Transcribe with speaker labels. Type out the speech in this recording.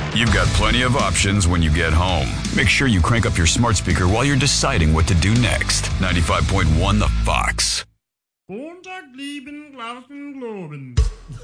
Speaker 1: You've got plenty of options when you get home. Make sure you crank up your smart speaker while you're deciding what to do next. 95.1 The Fox.
Speaker 2: Montag blieben Glauben globen.